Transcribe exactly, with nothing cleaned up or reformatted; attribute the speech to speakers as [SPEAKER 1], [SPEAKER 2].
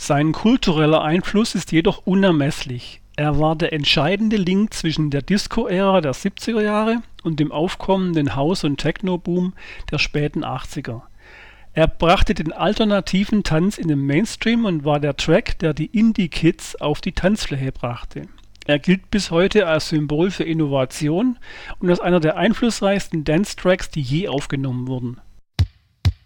[SPEAKER 1] Sein kultureller Einfluss ist jedoch unermesslich. Er war der entscheidende Link zwischen der Disco-Ära der siebziger Jahre und dem aufkommenden House- und Techno-Boom der späten achtziger. Er brachte den alternativen Tanz in den Mainstream und war der Track, der die Indie-Kids auf die Tanzfläche brachte. Er gilt bis heute als Symbol für Innovation und als einer der einflussreichsten Dance-Tracks, die je aufgenommen wurden.